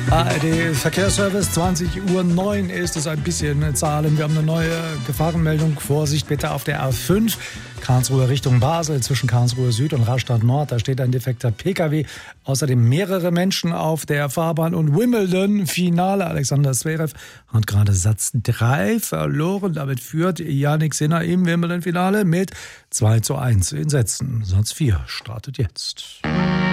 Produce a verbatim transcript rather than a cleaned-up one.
A R D-Verkehrsservice, zwanzig Uhr neun ist es, ein bisschen Zahlen. Wir haben eine neue Gefahrenmeldung. Vorsicht bitte auf der A fünf, Karlsruhe Richtung Basel, zwischen Karlsruhe Süd und Rastatt Nord. Da steht ein defekter P K W. Außerdem mehrere Menschen auf der Fahrbahn. Und Wimbledon, Finale. Alexander Zverev hat gerade Satz drei verloren. Damit führt Jannik Sinner im Wimbledon-Finale mit zwei zu eins in Sätzen. Satz vier startet jetzt.